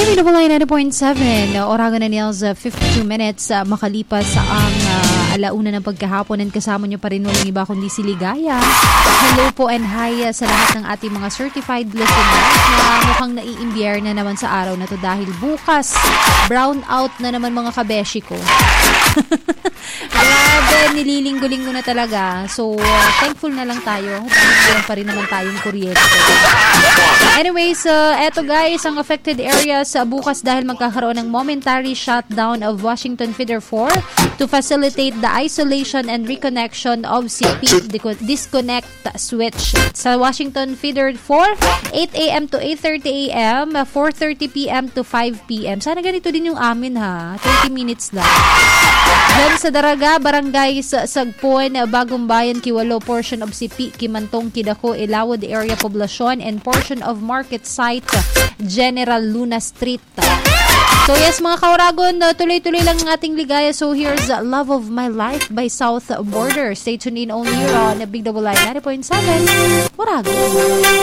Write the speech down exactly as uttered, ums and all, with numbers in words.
Big Double I ninety point seven, Oragon na Nils, uh, fifty-two minutes uh, makalipas sa ang uh, alauna ng pagkahapon and kasama nyo pa rin walang iba kundi si Ligaya. Hello po and hi uh, sa lahat ng ating mga certified listeners na mukhang naiimbyer na naman sa araw na to dahil bukas brown out na naman mga kabeshi ko. Grabe, nililinggo-linggo na talaga. So, uh, thankful na lang tayo. Dahil pa rin naman tayong kuryente. Anyways, uh, eto guys, ang affected areas uh, bukas dahil magkakaroon ng momentary shutdown of Washington Feeder four to facilitate the isolation and reconnection of C P disconnect switch. Sa Washington Feeder four, eight a.m. to eight thirty a.m., four thirty p.m. to five p.m. Sana ganito din yung amin ha. thirty minutes lang. Then sa Daraga, Barangay sa Sagpon, Bagong Bayan, Kiwalo, portion of Sipi, Kimantong, Kidako, Ilawod area poblasyon, and portion of Market Site, General Luna Street. So yes mga kauragon, tuloy-tuloy lang ang ating ligaya. So here's Love of My Life by South Border. Stay tuned in only here on Big Double I ninety point seven, Oragon.